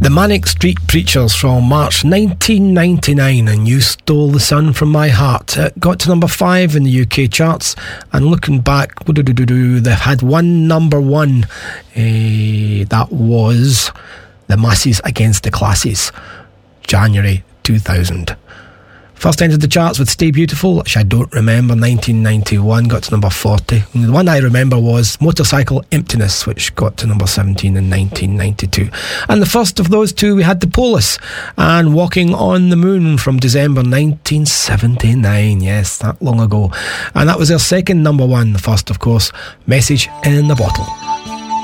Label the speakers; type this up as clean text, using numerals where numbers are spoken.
Speaker 1: The Manic Street Preachers from March 1999, and You Stole the Sun from My Heart. It got to number 5 in the UK charts, and looking back, they've had one number one. That was The Masses Against the Classes, January 2000. First entered the charts with Stay Beautiful, which I don't remember, 1991, got to number 40. And the one I remember was Motorcycle Emptiness, which got to number 17 in 1992. And the first of those two, we had The Police and Walking on the Moon from December 1979. Yes, that long ago. And that was their second number one. The first, of course, Message in the Bottle.